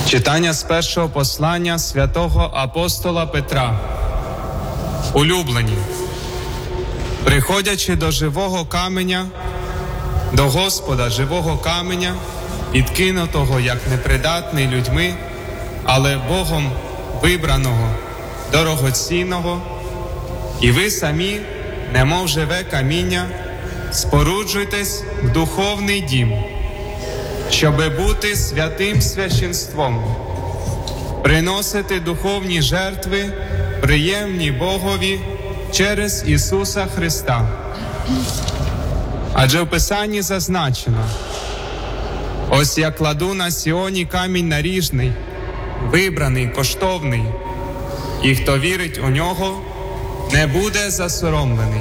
Читання з першого послання святого апостола Петра. Улюблені, приходячи до живого каменя, до Господа живого каменя, відкинутого як непридатний людьми, але Богом вибраного, дорогоцінного, і ви самі, немов живе каміння, споруджуйтесь в духовний дім, щоби бути святим священством, приносити духовні жертви, приємні Богові через Ісуса Христа. Адже в Писанні зазначено: ось я кладу на Сіоні камінь наріжний, вибраний, коштовний, і хто вірить у нього, не буде засоромлений.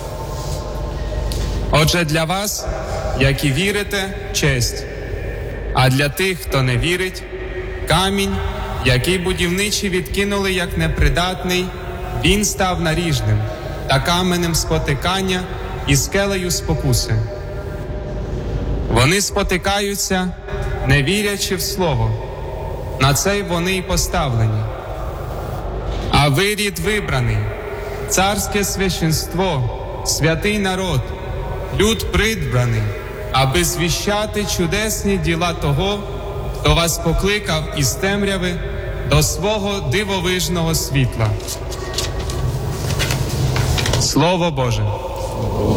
Отже, для вас, які вірите, честь, а для тих, хто не вірить, камінь, який будівничі відкинули як непридатний, він став наріжним та каменем спотикання і скелею спокуси. Вони спотикаються, не вірячи в слово, на це й вони й поставлені. А ви рід вибраний, царське священство, святий народ, люд придбраний, аби звіщати чудесні діла того, хто вас покликав із темряви до свого дивовижного світла. Слово Боже.